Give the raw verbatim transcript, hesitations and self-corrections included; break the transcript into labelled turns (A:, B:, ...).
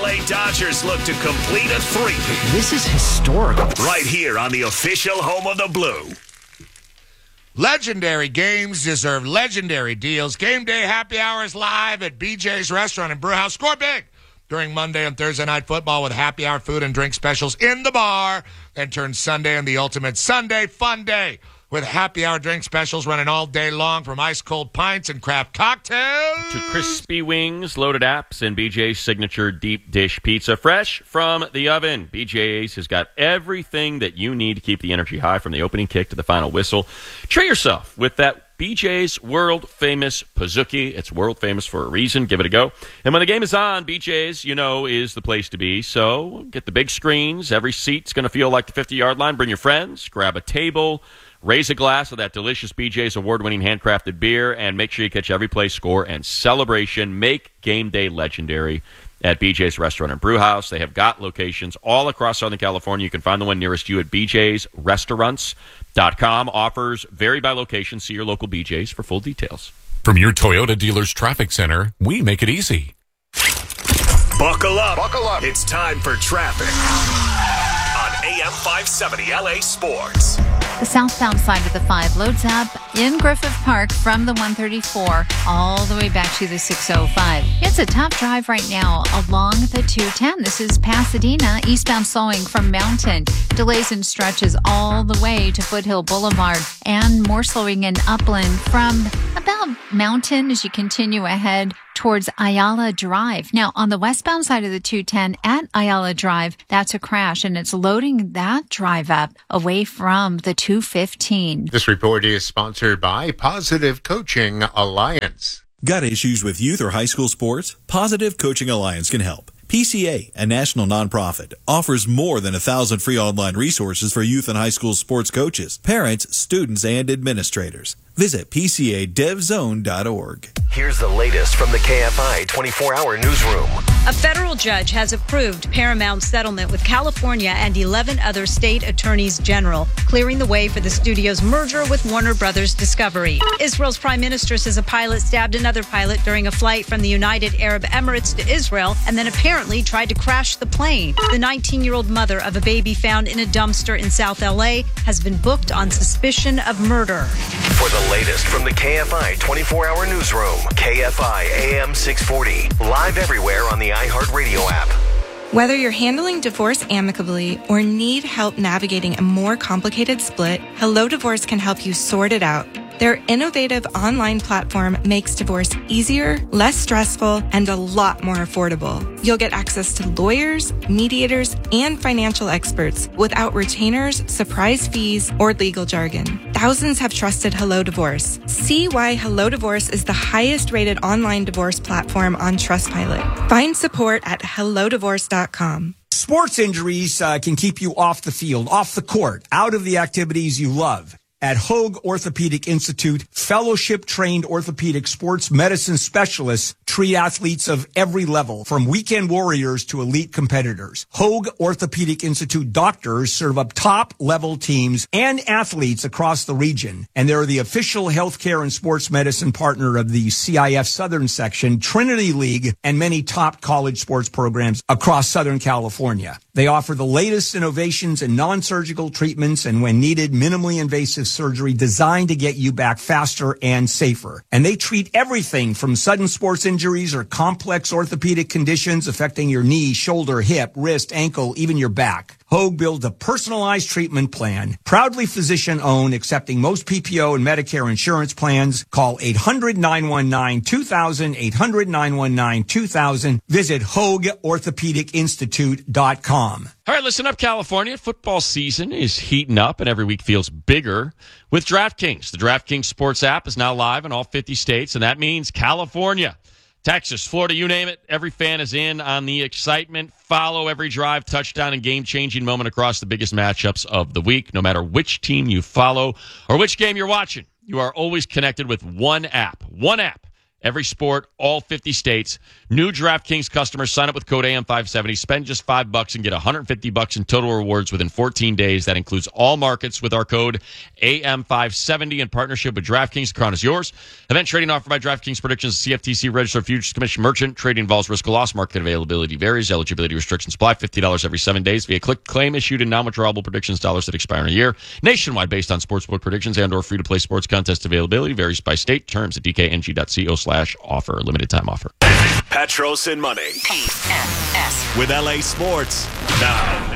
A: A Dodgers look to complete a three-peat.
B: This is historical.
A: Right here on the official home of the Blue.
C: Legendary games deserve legendary deals. Game day happy hours live at B J's Restaurant and Brewhouse. Score big during Monday and Thursday night football with happy hour food and drink specials in the bar. And turn Sunday into the ultimate Sunday fun day with happy hour drink specials running all day long, from ice-cold pints and craft cocktails
D: to crispy wings, loaded apps, and B J's signature deep dish pizza fresh from the oven. B J's has got everything that you need to keep the energy high, from the opening kick to the final whistle. Treat yourself with that B J's world-famous Pizookie. It's world-famous for a reason. Give it a go. And when the game is on, B J's, you know, is the place to be. So get the big screens. Every seat's going to feel like the fifty-yard line. Bring your friends. Grab a table. Raise a glass of that delicious B J's award-winning handcrafted beer, and make sure you catch every play, score, and celebration. Make game day legendary at B J's Restaurant and Brewhouse. They have got locations all across Southern California. You can find the one nearest you at b j's restaurants dot com. Offers vary by location. See your local B J's for full details.
E: From your Toyota dealer's traffic center, we make it easy.
A: Buckle up.
F: Buckle up.
A: It's time for traffic on A M five seventy L A Sports.
G: The southbound side of the five loads up in Griffith Park from the one thirty-four all the way back to the six oh five. It's a tough drive right now along the two ten. This is Pasadena, eastbound slowing from Mountain. Delays and stretches all the way to Foothill Boulevard, and more slowing in Upland from about Mountain as you continue ahead towards Ayala Drive. Now, on the westbound side of the two ten at Ayala Drive, that's a crash, and it's loading that drive up away from the two fifteen.
F: This report is sponsored by Positive Coaching Alliance.
H: Got issues with youth or high school sports? Positive Coaching Alliance can help. P C A, a national nonprofit, offers more than a thousand free online resources for youth and high school sports coaches, parents, students, and administrators. Visit p c a dev zone dot org.
I: Here's the latest from the K F I twenty-four hour newsroom.
J: A federal judge has approved Paramount's settlement with California and eleven other state attorneys general, clearing the way for the studio's merger with Warner Brothers Discovery. Israel's prime minister says a pilot stabbed another pilot during a flight from the United Arab Emirates to Israel, and then apparently tried to crash the plane. The nineteen-year-old mother of a baby found in a dumpster in South L A has been booked on suspicion of murder.
I: For the latest from the K F I twenty-four hour newsroom, K F I A M six forty, live everywhere on the iHeartRadio app.
K: Whether you're handling divorce amicably or need help navigating a more complicated split, Hello Divorce can help you sort it out. Their innovative online platform makes divorce easier, less stressful, and a lot more affordable. You'll get access to lawyers, mediators, and financial experts without retainers, surprise fees, or legal jargon. Thousands have trusted Hello Divorce. See why Hello Divorce is the highest rated online divorce platform on Trustpilot. Find support at hello divorce dot com.
L: Sports injuries uh, can keep you off the field, off the court, out of the activities you love. At Hoag Orthopedic Institute, fellowship-trained orthopedic sports medicine specialists treat athletes of every level, from weekend warriors to elite competitors. Hoag Orthopedic Institute doctors serve up top-level teams and athletes across the region, and they're the official healthcare and sports medicine partner of the C I F Southern Section, Trinity League, and many top college sports programs across Southern California. They offer the latest innovations in non-surgical treatments and, when needed, minimally invasive surgery designed to get you back faster and safer. And they treat everything from sudden sports injuries or complex orthopedic conditions affecting your knee, shoulder, hip, wrist, ankle, even your back. Hoag builds a personalized treatment plan, proudly physician-owned, accepting most P P O and Medicare insurance plans. Call eight hundred, nine one nine, two thousand, eight hundred, nine one nine, two thousand. Visit hoag orthopedic institute dot com.
D: All right, listen up, California. Football season is heating up, and every week feels bigger with DraftKings. The DraftKings Sports app is now live in all fifty states, and that means California, Texas, Florida, you name it. Every fan is in on the excitement. Follow every drive, touchdown, and game-changing moment across the biggest matchups of the week. No matter which team you follow or which game you're watching, you are always connected with one app. One app Every sport, all fifty states. New DraftKings customers sign up with code A M five seventy, spend just five bucks and get one hundred fifty bucks in total rewards within fourteen days. That includes all markets with our code A M five seventy in partnership with DraftKings. The crown is yours. Event trading offered by DraftKings Predictions, C F T C registered Futures Commission merchant. Trading involves risk of loss. Market availability varies. Eligibility restrictions apply. fifty dollars every seven days via click claim issued in non-withdrawable predictions dollars that expire in a year. Nationwide based on sportsbook predictions and or free-to-play sports contest availability varies by state. Terms at d k n g dot co slash offer. Limited time offer.
A: Petros and Money
B: P N S
A: with L A Sports. Now,